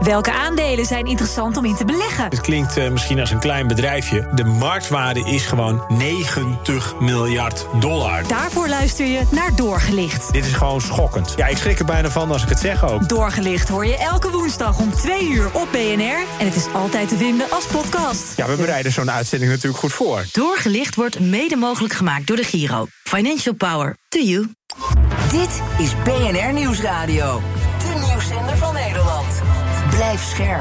Welke aandelen zijn interessant om in te beleggen? Het klinkt misschien als een klein bedrijfje. De marktwaarde is gewoon $90 miljard. Daarvoor luister je naar Doorgelicht. Dit is gewoon schokkend. Ja, ik schrik er bijna van als ik het zeg ook. Doorgelicht hoor je elke woensdag om 2:00 op BNR. En het is altijd te vinden als podcast. Ja, we bereiden zo'n uitzending natuurlijk goed voor. Doorgelicht wordt mede mogelijk gemaakt door de Giro. Financial power to you. Dit is BNR Nieuwsradio. De nieuwszender van Nederland. Blijf scherp.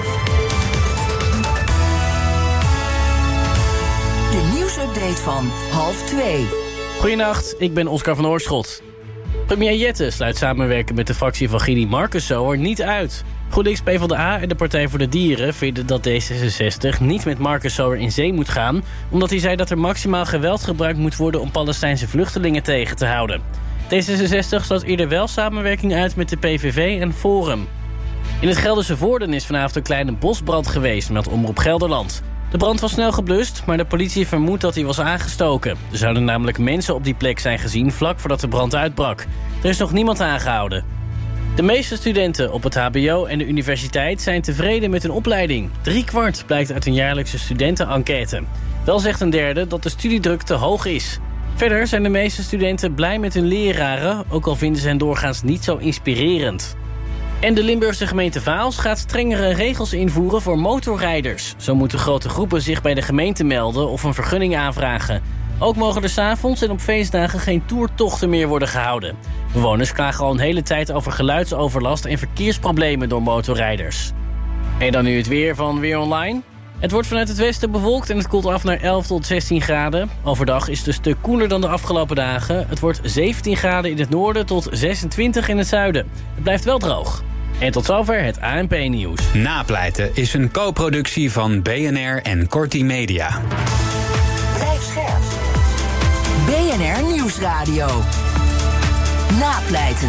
De nieuwsupdate van 1:30. Goedenacht, ik ben Oscar van Oorschot. Premier Jette sluit samenwerken met de fractie van Gini Marcussoer niet uit. GroenLinks, PvdA en de Partij voor de Dieren vinden dat D66 niet met Marcussoer in zee moet gaan, omdat hij zei dat er maximaal geweld gebruikt moet worden om Palestijnse vluchtelingen tegen te houden. D66 sloot eerder wel samenwerking uit met de PVV en Forum. In het Gelderse Voorden is vanavond een kleine bosbrand geweest, meldt Omroep Gelderland. De brand was snel geblust, maar de politie vermoedt dat hij was aangestoken. Er zouden namelijk mensen op die plek zijn gezien vlak voordat de brand uitbrak. Er is nog niemand aangehouden. De meeste studenten op het hbo en de universiteit zijn tevreden met hun opleiding. 3/4 blijkt uit een jaarlijkse studentenenquête. Wel zegt een derde dat de studiedruk te hoog is. Verder zijn de meeste studenten blij met hun leraren, ook al vinden ze hen doorgaans niet zo inspirerend. En de Limburgse gemeente Vaals gaat strengere regels invoeren voor motorrijders. Zo moeten grote groepen zich bij de gemeente melden of een vergunning aanvragen. Ook mogen er 's avonds en op feestdagen geen toertochten meer worden gehouden. Bewoners klagen al een hele tijd over geluidsoverlast en verkeersproblemen door motorrijders. En dan nu het weer van Weer Online. Het wordt vanuit het westen bewolkt en het koelt af naar 11 tot 16 graden. Overdag is het een stuk koeler dan de afgelopen dagen. Het wordt 17 graden in het noorden tot 26 in het zuiden. Het blijft wel droog. En tot zover het ANP-nieuws. Napleiten is een co-productie van BNR en Corti Media. Blijf scherp. BNR Nieuwsradio. Napleiten.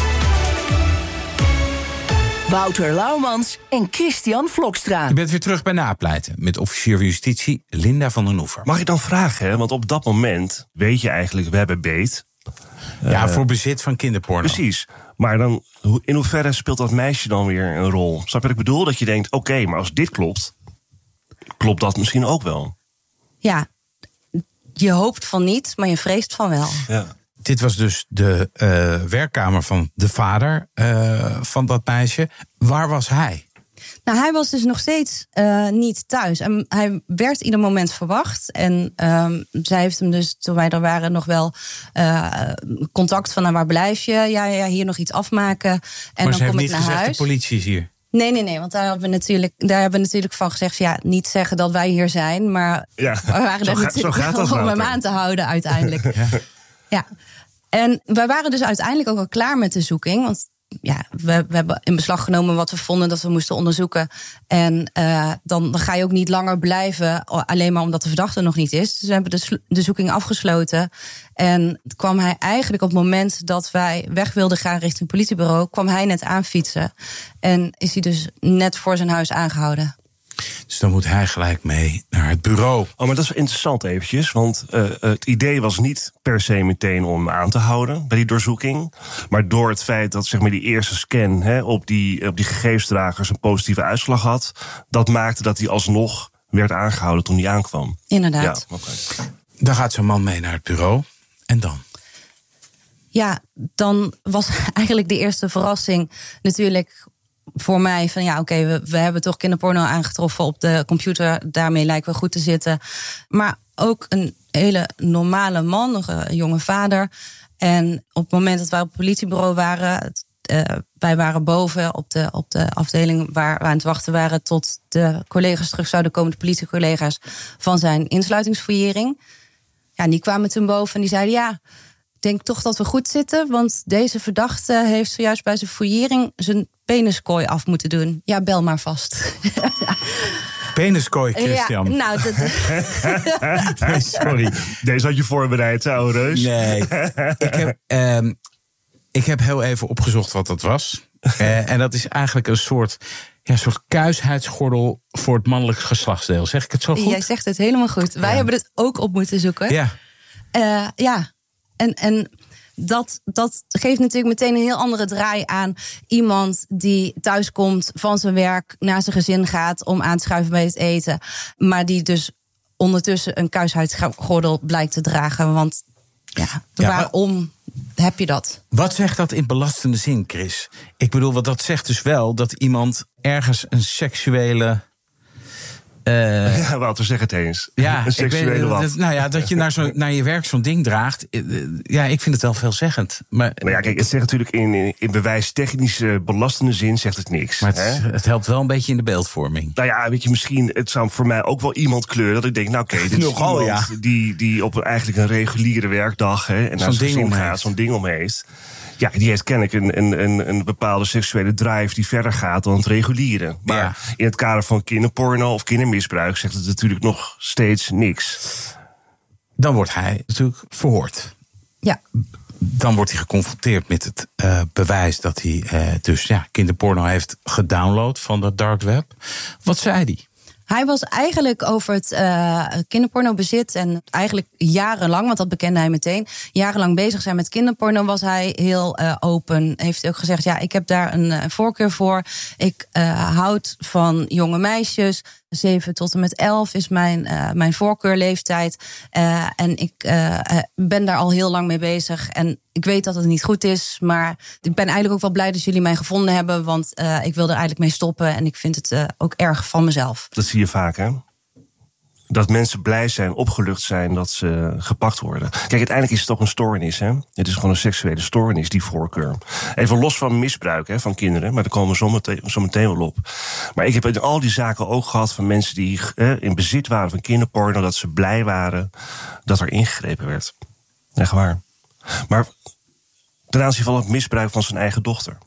Wouter Laumans en Christian Vlokstra. Je bent weer terug bij Napleiten met officier van justitie Linda van den Oever. Mag ik dan vragen, hè? Want op dat moment weet je eigenlijk, we hebben beet. Ja, voor bezit van kinderporno. Precies. Maar dan, in hoeverre speelt dat meisje dan weer een rol? Snap je wat ik bedoel? Dat je denkt, oké, maar als dit klopt, klopt dat misschien ook wel. Ja, je hoopt van niet, maar je vreest van wel. Ja. Dit was dus de werkkamer van de vader van dat meisje. Waar was hij? Nou, hij was dus nog steeds niet thuis. En hij werd ieder moment verwacht. En zij heeft hem dus, toen wij er waren, nog wel contact van... waar blijf je? Ja, hier nog iets afmaken. En maar dan kom ik naar huis. ze hebben niet gezegd, de politie is hier. Nee, want daar hebben we natuurlijk van gezegd... ja, niet zeggen dat wij hier zijn, maar we waren er natuurlijk wel om hem aan te houden uiteindelijk. Ja. En wij waren dus uiteindelijk ook al klaar met de zoeking. Want ja, we hebben in beslag genomen wat we vonden dat we moesten onderzoeken. En dan ga je ook niet langer blijven, alleen maar omdat de verdachte nog niet is. Dus we hebben de zoeking afgesloten. En kwam hij eigenlijk op het moment dat wij weg wilden gaan richting het politiebureau... kwam hij net aanfietsen. En is hij dus net voor zijn huis aangehouden. Dus dan moet hij gelijk mee naar het bureau. Oh, maar dat is interessant eventjes. Want het idee was niet per se meteen om hem aan te houden bij die doorzoeking. Maar door het feit dat zeg maar, die eerste scan op die gegevensdragers een positieve uitslag had... dat maakte dat hij alsnog werd aangehouden toen hij aankwam. Inderdaad. Ja, okay. Dan gaat zo'n man mee naar het bureau. En dan? Ja, dan was eigenlijk de eerste verrassing natuurlijk... voor mij van ja, oké, we hebben toch kinderporno aangetroffen op de computer. Daarmee lijken we goed te zitten. Maar ook een hele normale man, nog een jonge vader. En op het moment dat wij op het politiebureau waren... wij waren boven op de afdeling waar we aan het wachten waren... tot de collega's terug zouden komen, de politiecollega's... van zijn insluitingsfouillering. Ja, en die kwamen toen boven en die zeiden... ja, ik denk toch dat we goed zitten... want deze verdachte heeft zojuist bij zijn fouillering... zijn peniskooi af moeten doen. Ja, bel maar vast. Peniskooi, Christian. Ja, nou, nee, sorry. Deze had je voorbereid, oude reus. Nee, ik heb heel even opgezocht wat dat was. En dat is eigenlijk een soort kuisheidsgordel voor het mannelijk geslachtsdeel. Zeg ik het zo goed? Jij zegt het helemaal goed. Wij hebben het ook op moeten zoeken. Ja. En dat geeft natuurlijk meteen een heel andere draai aan iemand die thuiskomt van zijn werk, naar zijn gezin gaat om aan te schuiven bij het eten. Maar die dus ondertussen een kuisheidsgordel blijkt te dragen. Want waarom heb je dat? Wat zegt dat in belastende zin, Chris? Ik bedoel, wat dat zegt dus wel dat iemand ergens een seksuele... Wouter, zeg het eens. Ja, een seksuele wat. Dat je naar je werk zo'n ding draagt. Ja, ik vind het wel veelzeggend. Maar kijk, het zegt natuurlijk in bewijstechnische belastende zin zegt het niks. Maar het helpt wel een beetje in de beeldvorming. Nou ja, weet je, misschien, het zou voor mij ook wel iemand kleuren dat ik denk, dit is iemand die op eigenlijk een reguliere werkdag en naar zijn gezin gaat, zo'n ding om heeft. Ja, die heeft kennelijk een bepaalde seksuele drive die verder gaat dan het reguliere. Maar in het kader van kinderporno of kindermisbruik zegt het natuurlijk nog steeds niks. Dan wordt hij natuurlijk verhoord. Ja. Dan wordt hij geconfronteerd met het bewijs dat hij kinderporno heeft gedownload van de dark web. Wat zei hij? Hij was eigenlijk over het kinderpornobezit en eigenlijk jarenlang, want dat bekende hij meteen, jarenlang bezig zijn met kinderporno, was hij heel open. Heeft hij ook gezegd, ja, ik heb daar een voorkeur voor. Ik houd van jonge meisjes. 7 tot en met 11 is mijn voorkeurleeftijd. En ik ben daar al heel lang mee bezig. En ik weet dat het niet goed is. Maar ik ben eigenlijk ook wel blij dat jullie mij gevonden hebben. Want ik wil er eigenlijk mee stoppen. En ik vind het ook erg van mezelf. Dat zie je vaak, hè? Dat mensen blij zijn, opgelucht zijn dat ze gepakt worden. Kijk, uiteindelijk is het ook een stoornis, hè? Het is gewoon een seksuele stoornis, die voorkeur. Even los van misbruik van kinderen, maar daar komen we zo meteen wel op. Maar ik heb in al die zaken ook gehad van mensen die in bezit waren van kinderporno, dat ze blij waren dat er ingegrepen werd. Echt waar. Maar ten aanzien van het misbruik van zijn eigen dochter.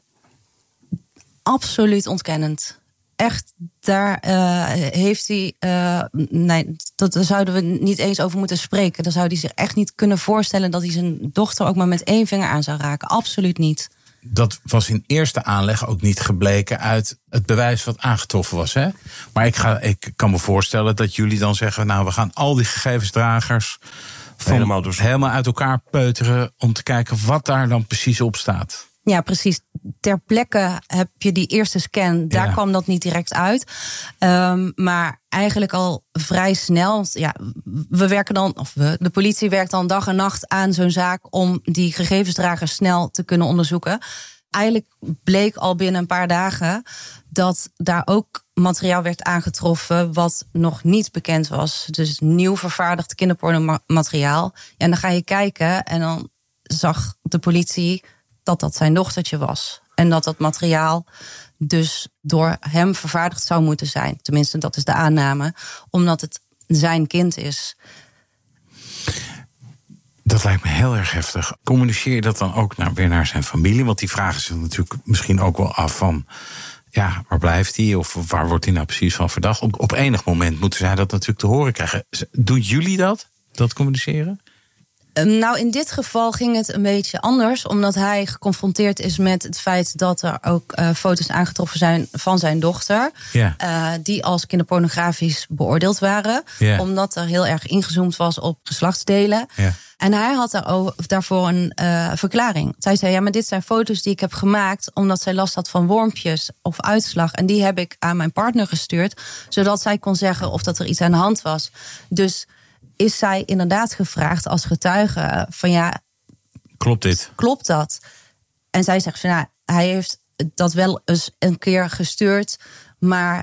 Absoluut ontkennend. Echt, daar heeft hij... daar zouden we niet eens over moeten spreken. Dan zou hij zich echt niet kunnen voorstellen dat hij zijn dochter ook maar met 1 vinger aan zou raken. Absoluut niet. Dat was in eerste aanleg ook niet gebleken uit het bewijs wat aangetroffen was. Hè? Maar ik kan me voorstellen dat jullie dan zeggen, nou, we gaan al die gegevensdragers helemaal uit elkaar peuteren om te kijken wat daar dan precies op staat. Ja, precies. Ter plekke heb je die eerste scan. Daar kwam dat niet direct uit. Maar eigenlijk al vrij snel. Ja, de politie werkt dan dag en nacht aan zo'n zaak om die gegevensdragers snel te kunnen onderzoeken. Eigenlijk bleek al binnen een paar dagen dat daar ook materiaal werd aangetroffen wat nog niet bekend was. Dus nieuw vervaardigd kinderpornomateriaal. En dan ga je kijken en dan zag de politie dat zijn dochtertje was. En dat materiaal dus door hem vervaardigd zou moeten zijn. Tenminste, dat is de aanname. Omdat het zijn kind is. Dat lijkt me heel erg heftig. Communiceer je dat dan ook weer naar zijn familie? Want die vragen zich natuurlijk misschien ook wel af van, ja, waar blijft hij? Of waar wordt hij nou precies van verdacht? Op enig moment moeten zij dat natuurlijk te horen krijgen. Doen jullie dat communiceren? Nou, in dit geval ging het een beetje anders. Omdat hij geconfronteerd is met het feit dat er ook foto's aangetroffen zijn van zijn dochter. Yeah. Die als kinderpornografisch beoordeeld waren. Yeah. Omdat er heel erg ingezoomd was op geslachtsdelen. Yeah. En hij had daarvoor een verklaring. Zij zei, ja, maar dit zijn foto's die ik heb gemaakt omdat zij last had van wormpjes of uitslag. En die heb ik aan mijn partner gestuurd, zodat zij kon zeggen of dat er iets aan de hand was. Dus is zij inderdaad gevraagd als getuige van, ja, klopt dit? Klopt dat? En zij zegt van, ja, hij heeft dat wel eens een keer gestuurd, maar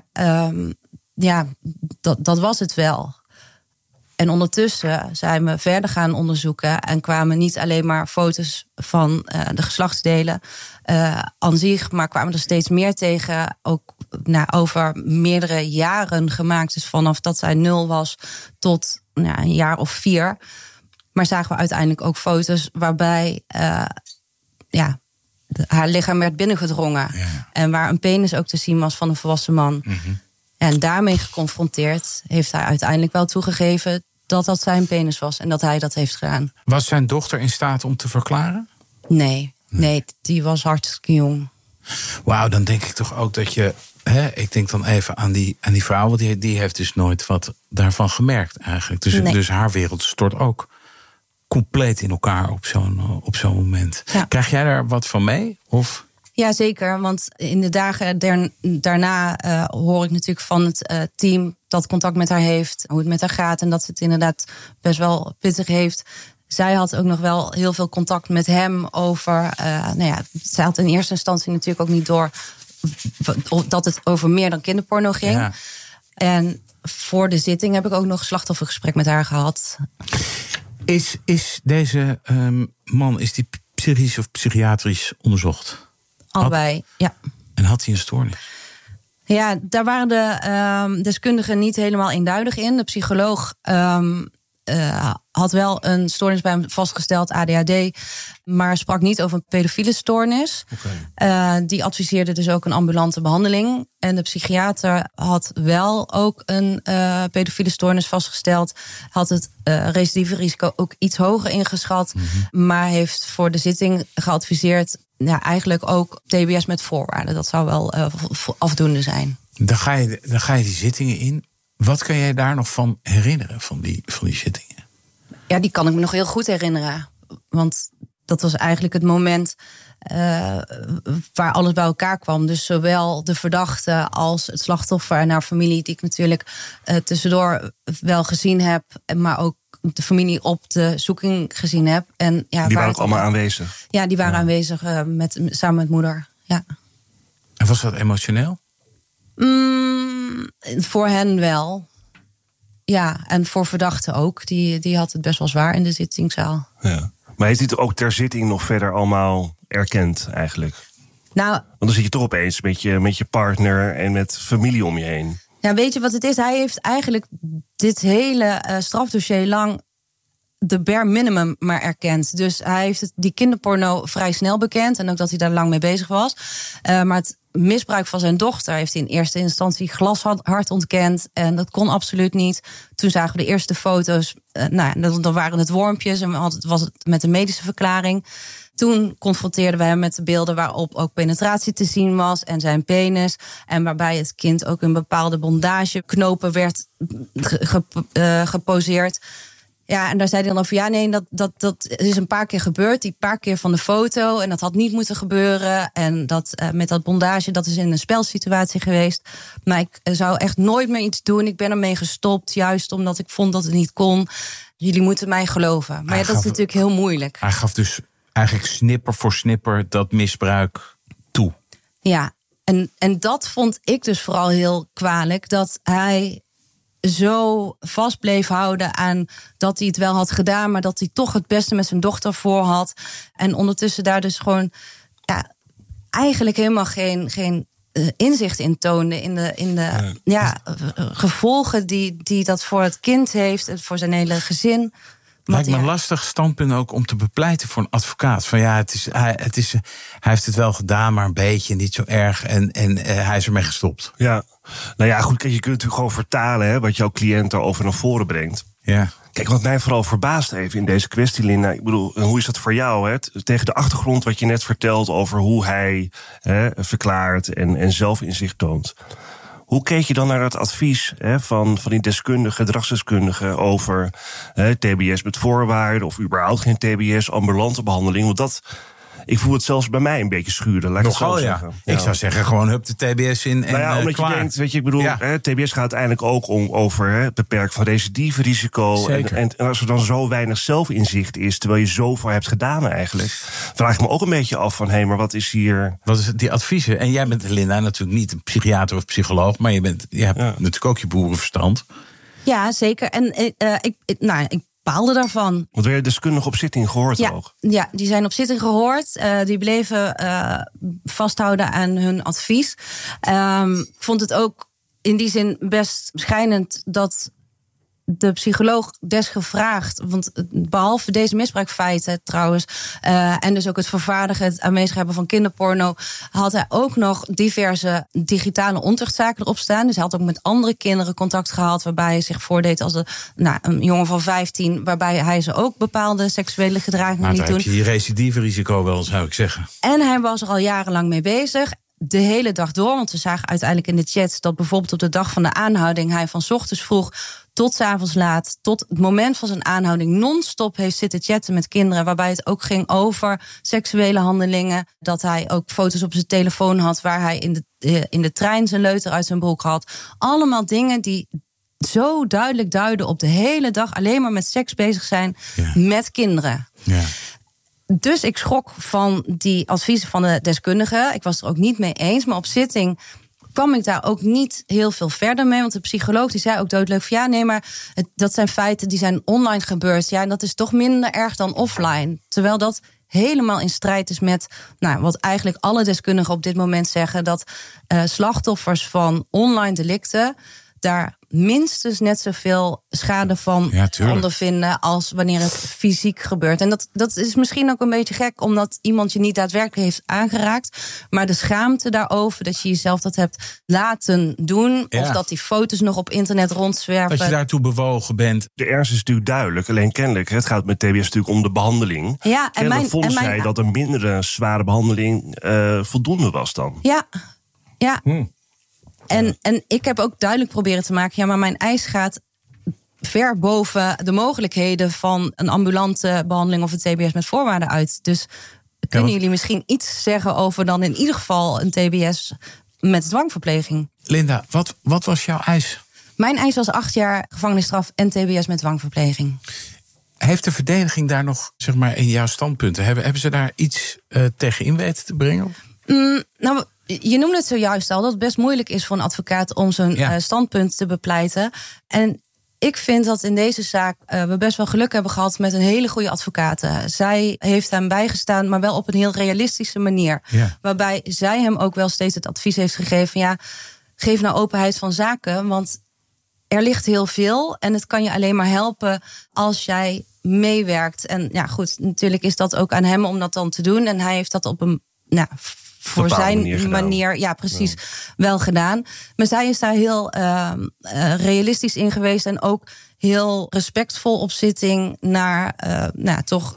dat was het wel. En ondertussen zijn we verder gaan onderzoeken en kwamen niet alleen maar foto's van de geslachtsdelen aan zich, maar kwamen er steeds meer tegen, ook over meerdere jaren gemaakt. Dus vanaf dat zij 0 was tot een jaar of 4. Maar zagen we uiteindelijk ook foto's waarbij haar lichaam werd binnengedrongen. Ja. En waar een penis ook te zien was van een volwassen man. Mm-hmm. En daarmee geconfronteerd heeft hij uiteindelijk wel toegegeven dat zijn penis was en dat hij dat heeft gedaan. Was zijn dochter in staat om te verklaren? Nee, die was hartstikke jong. Wauw, dan denk ik toch ook dat je, ik denk dan even aan die vrouw, want die heeft dus nooit wat daarvan gemerkt eigenlijk. Dus haar wereld stort ook compleet in elkaar op zo'n moment. Ja. Krijg jij daar wat van mee? Of? Ja, zeker. Want in de dagen daarna hoor ik natuurlijk van het team dat contact met haar heeft, hoe het met haar gaat en dat ze het inderdaad best wel pittig heeft. Zij had ook nog wel heel veel contact met hem over. Zij had in eerste instantie natuurlijk ook niet door dat het over meer dan kinderporno ging. Ja. En voor de zitting heb ik ook nog een slachtoffergesprek met haar gehad. Is deze man die psychisch of psychiatrisch onderzocht? Allebei, ja. En had hij een stoornis? Ja, daar waren de deskundigen niet helemaal eenduidig in. De psycholoog had wel een stoornis bij hem vastgesteld, ADHD, maar sprak niet over een pedofiele stoornis. Okay. Die adviseerde dus ook een ambulante behandeling. En de psychiater had wel ook een pedofiele stoornis vastgesteld. Had het recidive-risico ook iets hoger ingeschat. Mm-hmm. Maar heeft voor de zitting geadviseerd, eigenlijk ook TBS met voorwaarden. Dat zou wel afdoende zijn. Dan ga je die zittingen in. Wat kan jij daar nog van herinneren, van die zittingen? Ja, die kan ik me nog heel goed herinneren. Want dat was eigenlijk het moment waar alles bij elkaar kwam. Dus zowel de verdachte als het slachtoffer en haar familie, die ik natuurlijk tussendoor wel gezien heb, maar ook de familie op de zoeking gezien heb. En, ja, die waren ook allemaal aanwezig? Ja, die waren aanwezig samen met moeder. Ja. En was dat emotioneel? Voor hen wel. Ja, en voor verdachten ook. Die had het best wel zwaar in de zittingszaal. Ja. Maar heeft hij het ook ter zitting nog verder allemaal erkend eigenlijk? Nou, want dan zit je toch opeens met je partner en met familie om je heen. Ja, weet je wat het is? Hij heeft eigenlijk dit hele strafdossier lang de bare minimum maar erkend. Dus hij heeft die kinderporno vrij snel bekend. En ook dat hij daar lang mee bezig was. Maar het misbruik van zijn dochter heeft hij in eerste instantie glashard ontkend. En dat kon absoluut niet. Toen zagen we de eerste foto's. Dan waren het wormpjes en was het met een medische verklaring. Toen confronteerden we hem met de beelden waarop ook penetratie te zien was en zijn penis. En waarbij het kind ook een bepaalde bondageknopen werd geposeerd. Ja, en daar zei hij dan over, dat is een paar keer gebeurd. Die paar keer van de foto. En dat had niet moeten gebeuren. En dat met dat bondage, dat is in een spelsituatie geweest. Maar ik zou echt nooit meer iets doen. Ik ben ermee gestopt, juist omdat ik vond dat het niet kon. Jullie moeten mij geloven. Maar dat is natuurlijk heel moeilijk. Hij gaf dus eigenlijk snipper voor snipper dat misbruik toe. Ja, en dat vond ik dus vooral heel kwalijk. Dat hij zo vast bleef houden aan dat hij het wel had gedaan, maar dat hij toch het beste met zijn dochter voor had. En ondertussen daar dus gewoon eigenlijk helemaal geen inzicht in toonde in de gevolgen die dat voor het kind heeft en voor zijn hele gezin. Lijkt me een lastig standpunt ook om te bepleiten voor een advocaat. Van hij heeft het wel gedaan, maar een beetje, niet zo erg. En hij is ermee gestopt. Ja, nou ja, goed, je kunt natuurlijk gewoon vertalen wat jouw cliënt erover naar voren brengt. Ja. Kijk, wat mij vooral verbaast even in deze kwestie, Linda. Ik bedoel, hoe is dat voor jou? Hè? Tegen de achtergrond wat je net vertelt over hoe hij verklaart en zelfinzicht toont. Hoe keek je dan naar het advies van die gedragsdeskundigen over TBS met voorwaarden of überhaupt geen TBS, ambulante behandeling? Want ik voel het zelfs bij mij een beetje schuren. Laat ik het zo zeggen. Ja. Ik zou zeggen, gewoon hup de TBS in en omdat klaar. Je denkt, weet je, ik bedoel, TBS gaat uiteindelijk ook over het beperken van recidive-risico. En als er dan zo weinig zelfinzicht is, terwijl je zoveel hebt gedaan eigenlijk, vraag ik me ook een beetje af van, maar wat is hier? Wat is die adviezen? En jij bent, Linda, natuurlijk niet een psychiater of psycholoog, maar je hebt natuurlijk ook je boerenverstand. Ja, zeker. En ik baalde daarvan. Want werd je deskundig op zitting gehoord ook? Ja, die zijn op zitting gehoord. Die bleven vasthouden aan hun advies. Ik vond het ook in die zin best schijnend dat de psycholoog desgevraagd, want behalve deze misbruikfeiten trouwens, en dus ook het vervaardigen, het aanwezig hebben van kinderporno, had hij ook nog diverse digitale ontuchtzaken erop staan. Dus hij had ook met andere kinderen contact gehad, waarbij hij zich voordeed als een jongen van 15, waarbij hij ze ook bepaalde seksuele gedragingen liet doen. Maar dan heb je die recidive risico wel, zou ik zeggen. En hij was er al jarenlang mee bezig. de hele dag door. Want we zagen uiteindelijk in de chats dat bijvoorbeeld op de dag van de aanhouding hij van 's ochtends vroeg tot 's avonds laat, tot het moment van zijn aanhouding, non-stop heeft zitten chatten met kinderen. Waarbij het ook ging over seksuele handelingen. Dat hij ook foto's op zijn telefoon had waar hij in de trein zijn leuter uit zijn broek had. Allemaal dingen die zo duidelijk duiden op de hele dag alleen maar met seks bezig zijn met kinderen. Ja. Dus ik schrok van die adviezen van de deskundigen. Ik was het er ook niet mee eens. Maar op zitting kwam ik daar ook niet heel veel verder mee. Want de psycholoog die zei ook doodleuk van ja, nee, maar dat zijn feiten die zijn online gebeurd. Ja, en dat is toch minder erg dan offline. Terwijl dat helemaal in strijd is met wat eigenlijk alle deskundigen op dit moment zeggen. Dat slachtoffers van online delicten daar minstens net zoveel schade van ondervinden als wanneer het fysiek gebeurt. En dat is misschien ook een beetje gek, omdat iemand je niet daadwerkelijk heeft aangeraakt. Maar de schaamte daarover, dat je jezelf dat hebt laten doen, of dat die foto's nog op internet rondzwerven. Dat je daartoe bewogen bent. De ernst is natuurlijk duidelijk. Alleen kennelijk, het gaat met TBS natuurlijk om de behandeling. Ja, en vond zij dat een mindere zware behandeling voldoende was dan. Ja. En ik heb ook duidelijk proberen te maken, ja, maar mijn eis gaat ver boven de mogelijkheden van een ambulante behandeling of een TBS met voorwaarden uit. Dus kunnen jullie misschien iets zeggen over dan in ieder geval een TBS met dwangverpleging? Linda, wat was jouw eis? Mijn eis was 8 jaar gevangenisstraf en TBS met dwangverpleging. Heeft de verdediging daar nog, zeg maar, in jouw standpunten, hebben ze daar iets tegen in weten te brengen? Je noemde het zojuist al, dat het best moeilijk is voor een advocaat om zo'n standpunt te bepleiten. En ik vind dat in deze zaak we best wel geluk hebben gehad met een hele goede advocaat. Zij heeft hem bijgestaan, maar wel op een heel realistische manier. Ja. Waarbij zij hem ook wel steeds het advies heeft gegeven van geef nou openheid van zaken, want er ligt heel veel en het kan je alleen maar helpen als jij meewerkt. En ja, goed, natuurlijk is dat ook aan hem om dat dan te doen. En hij heeft dat op een voor zijn manier wel gedaan. Maar zij is daar heel realistisch in geweest en ook heel respectvol op zitting naar toch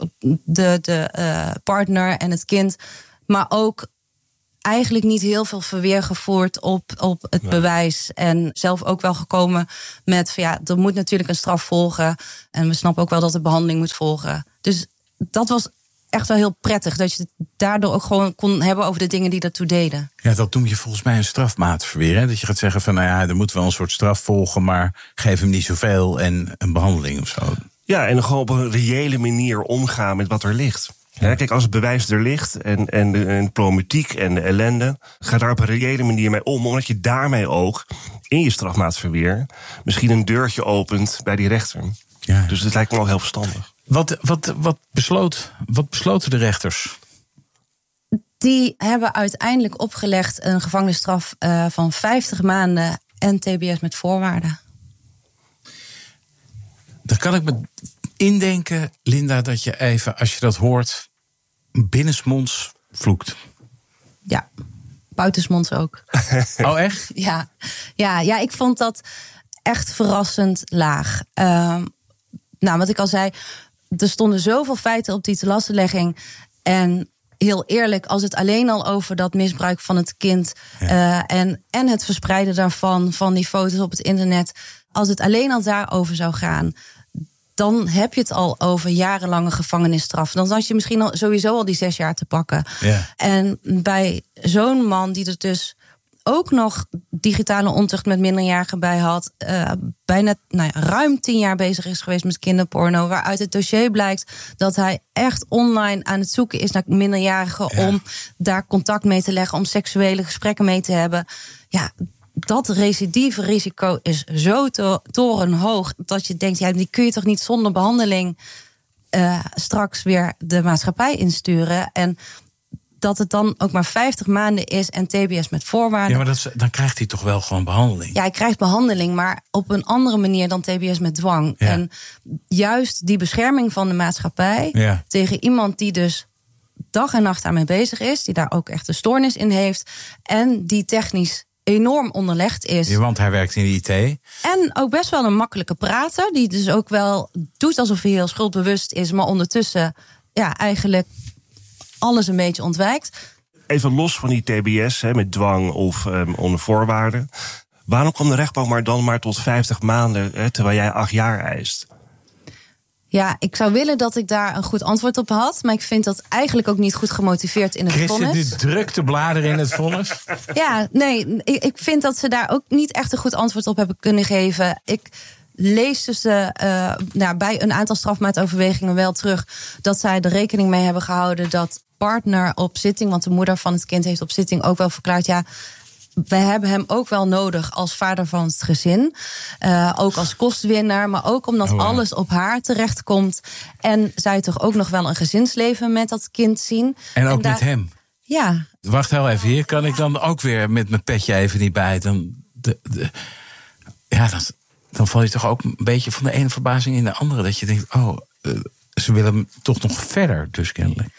de partner en het kind. Maar ook eigenlijk niet heel veel verweer gevoerd op het bewijs. En zelf ook wel gekomen met er moet natuurlijk een straf volgen. En we snappen ook wel dat de behandeling moet volgen. Dus dat was echt wel heel prettig, dat je het daardoor ook gewoon kon hebben over de dingen die daartoe deden. Ja, dat noem je volgens mij een strafmaatverweer. Hè? Dat je gaat zeggen van, er moet wel een soort straf volgen, maar geef hem niet zoveel en een behandeling of zo. Ja, en gewoon op een reële manier omgaan met wat er ligt. Ja, kijk, als het bewijs er ligt en de problematiek en de ellende, ga daar op een reële manier mee om, omdat je daarmee ook in je strafmaatverweer misschien een deurtje opent bij die rechter. Ja. Dus het lijkt me wel heel verstandig. Wat besloten de rechters? Die hebben uiteindelijk opgelegd een gevangenisstraf van 50 maanden en TBS met voorwaarden. Dan kan ik me indenken, Linda, dat je even, als je dat hoort, binnensmonds vloekt. Ja, buitensmonds ook. Oh, echt? Ja, ik vond dat echt verrassend laag. Wat ik al zei, er stonden zoveel feiten op die telastenlegging. En heel eerlijk, als het alleen al over dat misbruik van het kind en het verspreiden daarvan, van die foto's op het internet, als het alleen al daarover zou gaan, dan heb je het al over jarenlange gevangenisstraf. Dan had je misschien sowieso al die 6 jaar te pakken. Ja. En bij zo'n man die er dus ook nog digitale ontucht met minderjarigen bij had, bijna ruim 10 jaar bezig is geweest met kinderporno, waaruit het dossier blijkt dat hij echt online aan het zoeken is naar minderjarigen om daar contact mee te leggen, om seksuele gesprekken mee te hebben. Ja, dat recidieve risico is zo torenhoog dat je denkt, die kun je toch niet zonder behandeling straks weer de maatschappij insturen. En dat het dan ook maar 50 maanden is en TBS met voorwaarden. Ja, maar dan krijgt hij toch wel gewoon behandeling? Ja, hij krijgt behandeling, maar op een andere manier dan TBS met dwang. Ja. En juist die bescherming van de maatschappij tegen iemand die dus dag en nacht daarmee bezig is, die daar ook echt een stoornis in heeft en die technisch enorm onderlegd is. Ja, want hij werkt in de IT. En ook best wel een makkelijke prater, die dus ook wel doet alsof hij heel schuldbewust is, maar ondertussen eigenlijk alles een beetje ontwijkt. even los van die TBS, met dwang of onder voorwaarden. Waarom kwam de rechtbank maar tot 50 maanden, terwijl jij 8 jaar eist? Ja, ik zou willen dat ik daar een goed antwoord op had. Maar ik vind dat eigenlijk ook niet goed gemotiveerd in het vonnis. Chris zit nu druk te bladeren in het vonnis. Ja, nee, ik vind dat ze daar ook niet echt een goed antwoord op hebben kunnen geven. Ik lees dus bij een aantal strafmaatoverwegingen wel terug dat zij er rekening mee hebben gehouden dat partner op zitting, want de moeder van het kind heeft op zitting ook wel verklaard, ja, we hebben hem ook wel nodig als vader van het gezin. Ook als kostwinner, maar ook omdat alles op haar terechtkomt. En zij toch ook nog wel een gezinsleven met dat kind zien. En ook met hem. Ja. Wacht heel even, hier kan ik dan ook weer met mijn petje even niet bij. Dan val je toch ook een beetje van de ene verbazing in de andere. Dat je denkt, ze willen toch nog verder, dus kennelijk.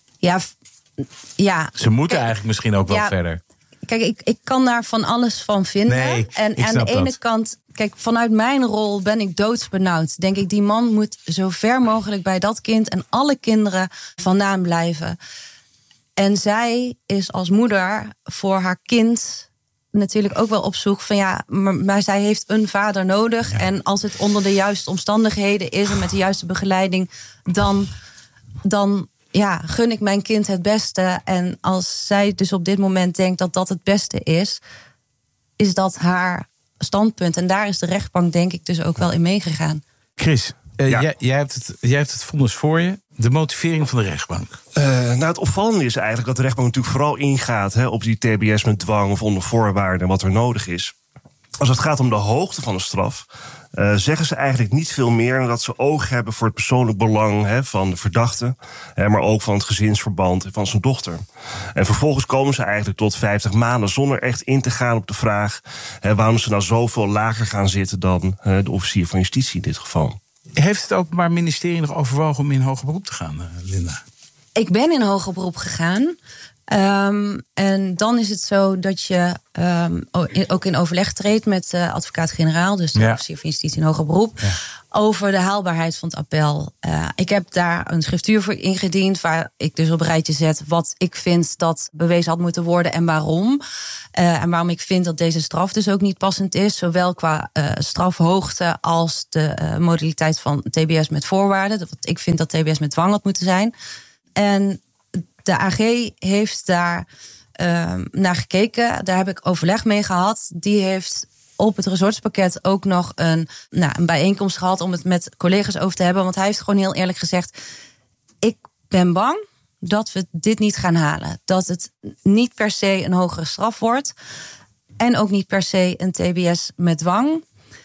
Ja. Ze moeten eigenlijk misschien ook wel verder. Kijk, ik kan daar van alles van vinden. Nee, en aan de ene kant, kijk, vanuit mijn rol ben ik doodsbenauwd. Denk ik, die man moet zo ver mogelijk bij dat kind en alle kinderen vandaan blijven. En zij is als moeder voor haar kind natuurlijk ook wel op zoek van ja, maar zij heeft een vader nodig. Ja. En als het onder de juiste omstandigheden is en met de juiste begeleiding, dan gun ik mijn kind het beste. En als zij dus op dit moment denkt dat dat het beste is dat haar standpunt. En daar is de rechtbank denk ik dus ook wel in meegegaan. Chris, jij hebt het vonnis voor je. De motivering van de rechtbank. Het opvallende is eigenlijk dat de rechtbank natuurlijk vooral ingaat op die TBS met dwang of onder voorwaarden en wat er nodig is. Als het gaat om de hoogte van de straf, zeggen ze eigenlijk niet veel meer dan dat ze oog hebben voor het persoonlijk belang van de verdachte, maar ook van het gezinsverband van zijn dochter. En vervolgens komen ze eigenlijk tot 50 maanden zonder echt in te gaan op de vraag waarom ze nou zoveel lager gaan zitten dan de officier van justitie in dit geval. Heeft het Openbaar Ministerie nog overwogen om in hoger beroep te gaan, Linda? Ik ben in hoger beroep gegaan. En dan is het zo dat je ook in overleg treedt met de advocaat-generaal, dus de officier van justitie in hoger beroep, over de haalbaarheid van het appel. Ik heb daar een schriftuur voor ingediend, waar ik dus op een rijtje zet wat ik vind dat bewezen had moeten worden en waarom. En waarom ik vind dat deze straf dus ook niet passend is, zowel qua strafhoogte als de modaliteit van TBS met voorwaarden. Want ik vind dat TBS met dwang had moeten zijn. En de AG heeft daar naar gekeken. Daar heb ik overleg mee gehad. Die heeft op het resortspakket ook nog een bijeenkomst gehad om het met collega's over te hebben. Want hij heeft gewoon heel eerlijk gezegd, ik ben bang dat we dit niet gaan halen. Dat het niet per se een hogere straf wordt. En ook niet per se een TBS met dwang.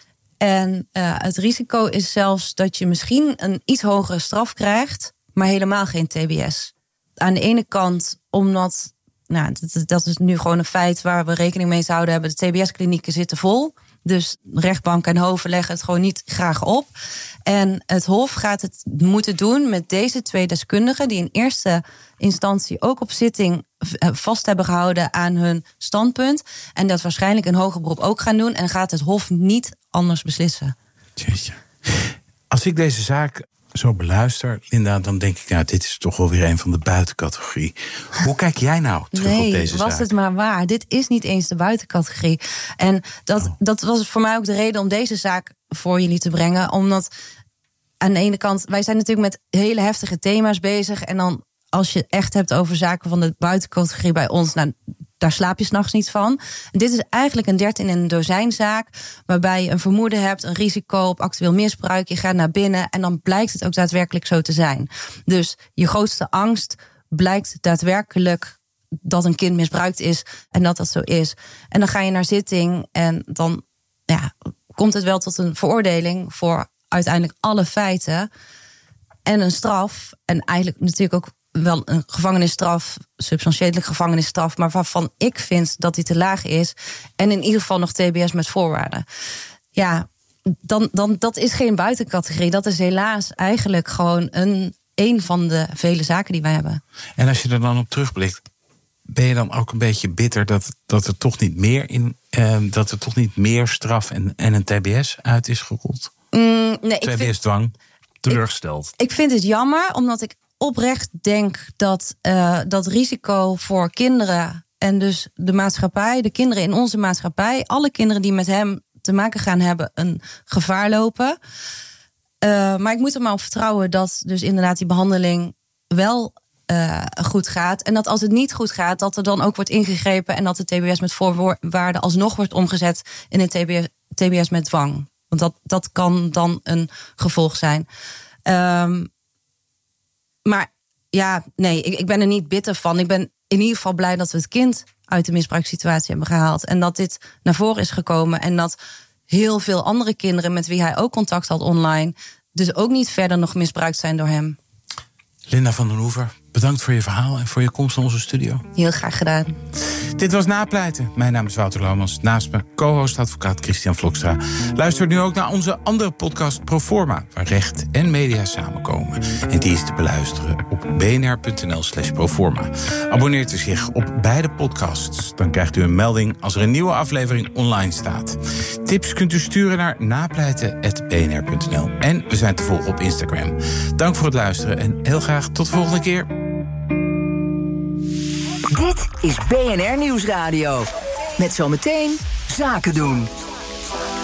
En het risico is zelfs dat je misschien een iets hogere straf krijgt, maar helemaal geen TBS. Aan de ene kant, omdat, dat is nu gewoon een feit waar we rekening mee zouden hebben. De TBS-klinieken zitten vol. Dus rechtbank en hoven leggen het gewoon niet graag op. En het Hof gaat het moeten doen met deze 2 deskundigen, die in eerste instantie ook op zitting vast hebben gehouden aan hun standpunt. En dat waarschijnlijk een hoger beroep ook gaan doen. En gaat het Hof niet anders beslissen. Jeetje. Als ik deze zaak zo beluister, Linda, dan denk ik, dit is toch wel weer een van de buitencategorie. Hoe kijk jij nou terug op deze zaak? Was het maar waar. Dit is niet eens de buitencategorie. En dat was voor mij ook de reden om deze zaak voor jullie te brengen. Omdat aan de ene kant, wij zijn natuurlijk met hele heftige thema's bezig. En dan als je echt hebt over zaken van de buitencategorie bij ons, daar slaap je 's nachts niet van. En dit is eigenlijk een 13 in een dozijn zaak, waarbij je een vermoeden hebt, een risico op actueel misbruik. Je gaat naar binnen en dan blijkt het ook daadwerkelijk zo te zijn. Dus je grootste angst blijkt daadwerkelijk dat een kind misbruikt is en dat zo is. En dan ga je naar zitting en dan komt het wel tot een veroordeling voor uiteindelijk alle feiten en een straf. En eigenlijk natuurlijk ook wel een gevangenisstraf, substantiële gevangenisstraf, maar waarvan ik vind dat die te laag is. En in ieder geval nog TBS met voorwaarden. Ja, dan dat is geen buitencategorie. Dat is helaas eigenlijk gewoon een van de vele zaken die wij hebben. En als je er dan op terugblikt, ben je dan ook een beetje bitter dat er toch niet meer dat er toch niet meer straf en een TBS uit is gerold? Nee, TBS-dwang. Teleurgesteld. Ik vind het jammer, omdat ik oprecht denk dat dat risico voor kinderen en dus de maatschappij, de kinderen in onze maatschappij, alle kinderen die met hem te maken gaan hebben, een gevaar lopen. Maar ik moet er maar op vertrouwen dat dus inderdaad die behandeling wel goed gaat. En dat als het niet goed gaat, dat er dan ook wordt ingegrepen en dat de TBS met voorwaarden alsnog wordt omgezet in een TBS met dwang. Want dat kan dan een gevolg zijn. Maar ja, nee, ik ben er niet bitter van. Ik ben in ieder geval blij dat we het kind uit de misbruikssituatie hebben gehaald. En dat dit naar voren is gekomen. En dat heel veel andere kinderen met wie hij ook contact had online dus ook niet verder nog misbruikt zijn door hem. Linda van den Hoever, bedankt voor je verhaal en voor je komst naar onze studio. Heel graag gedaan. Dit was Napleiten. Mijn naam is Wouter Laumans. Naast me co-host advocaat Christian Vlokstra. Luister nu ook naar onze andere podcast Proforma, waar recht en media samenkomen. En die is te beluisteren op bnr.nl/proforma. Abonneert u zich op beide podcasts. Dan krijgt u een melding als er een nieuwe aflevering online staat. Tips kunt u sturen naar napleiten@bnr.nl. En we zijn te volgen op Instagram. Dank voor het luisteren en heel graag tot de volgende keer. Dit is BNR Nieuwsradio. Met zometeen Zaken doen.